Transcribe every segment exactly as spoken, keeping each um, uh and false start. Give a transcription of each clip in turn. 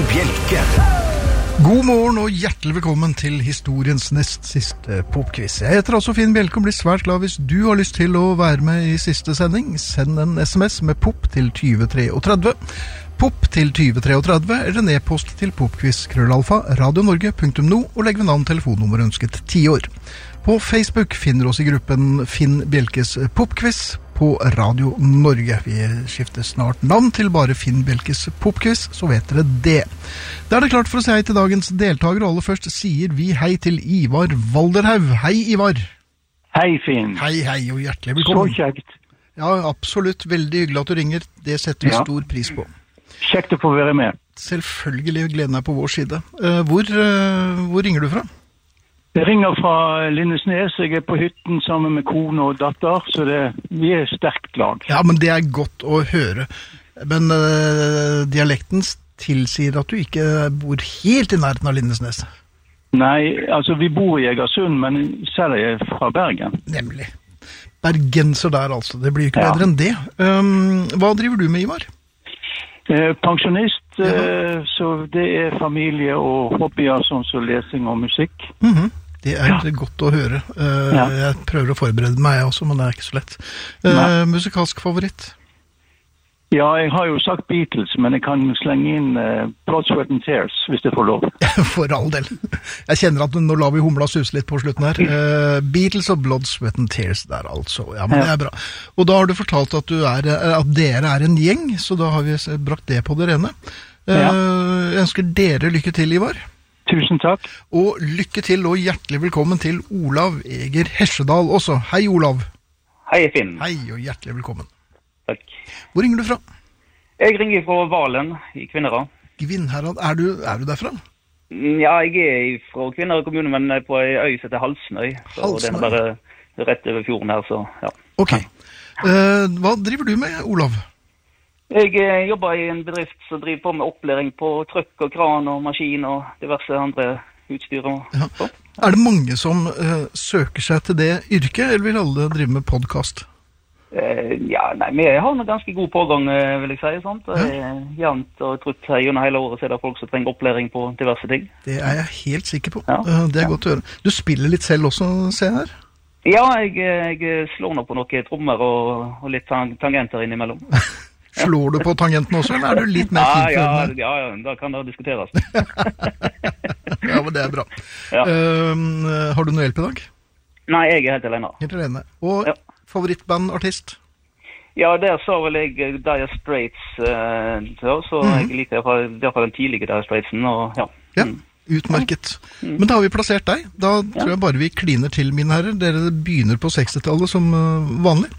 Bjelke. God morgen og hjertelig velkommen til historiens nest siste popquiz. Jeg heter altså Finn Bjelke og blir svært glad hvis du har lyst til å være med i siste sending. Send en sms med pop til tyve treogtretti. Pop til tyve treogtretti eller en e-post til popquiz krøllalfa radionorge punktum no og legg ved navn, telefonnummer ønsket ti år. På Facebook finner oss i gruppen Finn Bjelkes popquiz på Radio Norge. Vi skifter snart navn til bare Finn Bjelkes popquiz, så vet dere det. Da er det klart for å si hei til dagens deltaker, og aller først sier vi hei til Ivar Valderhaug. Hei, Ivar. Hei, Finn. Hei, hei, og hjertelig velkommen. Så kjekt. Ja, absolutt. Veldig hyggelig at du ringer. Det setter vi Ja. stor pris på. Kjekt å få være med. Selvfølgelig, gleden er på vår side. Uh, hvor, uh, hvor ringer du fra? Jeg ringer fra Lindesnes. Jeg er på hytten sammen med kone og datter, så det, vi er sterkt lag. Ja, men det er godt å høre. Men uh, dialekten tilsier at du ikke bor helt i nærheten av Lindesnes. Nei, altså vi bor i Egersund, men selv er jeg fra Bergen. Nemlig. Bergenser der altså. Det blir ikke Ja. bedre enn det. Um, hva driver du med, Ivar? Eh, pensjonist, Ja. eh, så det er familie og hobbyer sånn som lesing og musikk. Mhm. Det er Ja. godt å høre. Uh, Ja. Jeg prøver å forberede meg også, men det er ikke så lett. Uh, Nei. musikalsk favoritt? Ja, jeg har jo sagt Beatles, men jeg kan slenge inn eh, Blood, Sweat and Tears, hvis det får lov. For all del. Jeg kjenner at nå lar vi humla suse litt på slutten her. Uh, Beatles og Blood, Sweat and Tears der altså. Ja, men Ja. det er bra. Og da har du fortalt at, du er, uh, at dere er en gjeng, så da har vi s- brakt det på det rene. Uh, Ja. Jeg ønsker dere lykke til, Ivar. Tusen takk. Og lykke til og hjertelig velkommen til Olav Eger Hesjedal også. Hei, Olav. Hei, Finn. Hei og hjertelig velkommen. Takk. Hvor ringer du fra? Jeg ringer fra Valen i Kvinnherad. Kvinnherad. Er du, er du derfra? Mm, Ja, jeg er fra Kvinnherad kommune, men er på ei øy som heter Halsnøy. Så Halsnøy. den er bare rett over fjorden her, så ja. Ok. Eh, hva driver du med, Olav? Jeg eh, jobber i en bedrift som driver på med opplæring på trøkk og kran og maskin og diverse andre utstyr og Ja. sånt. Er det mange som eh, søker seg til det yrket, eller vil alle drive med podcast? Eh, ja, nei, vi har en ganske god pågang, eh, vil jeg si. Sant? Det er jevnt og trutt her gjennom hele året, så er det folk som trenger opplæring på diverse ting. Det er jeg helt sikker på. Ja. Eh, det er Ja. godt å høre. Du spiller litt selv også, ser jeg her. Ja, jeg, eh, jeg slår nå på noen trommer og, og litt tang tangenter innimellom. Slår du på tangenten også, eller er du litt mer Ja, fin ja, for den? ja, ja, da kan det diskuteres. Ja, men det er bra. Ja. Eh, har du noe hjelp i dag? Nei, jeg er helt alene. Helt alene. Og Ja. favorittband, artist? Ja, der sa vel jeg eh, Dire Straits, eh, så, så Mhm. jeg liker i hvert fall- i hvert fall den tidlige Dire Straitsen, og ja. Ja, Mm. utmerket. Men da har vi plassert deg. Da Ja. tror jeg bare vi kliner til, mine herrer. Dere begynner på sekstitallet som eh, vanlig.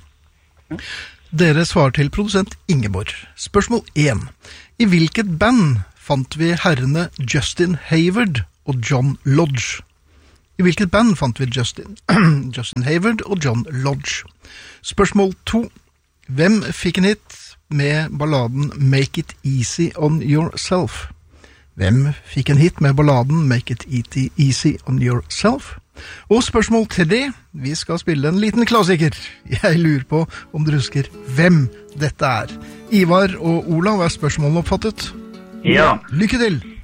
Dere svarer til produsent Ingeborg. Spørsmål én. I hvilket band fant vi herrene Justin Hayward og John Lodge? I hvilket band fant vi Justin, Justin Hayward og John Lodge? Spørsmål to. Hvem fikk en hit med balladen Make It Easy On Yourself? Hvem fikk en hit med balladen Make It Easy On Yourself? Og spørsmål tre. Vi skal spille en liten klassiker. Jeg lurer på om dere husker hvem dette er. Ivar og Olav, er spørsmålene oppfattet? Ja. Lykke til!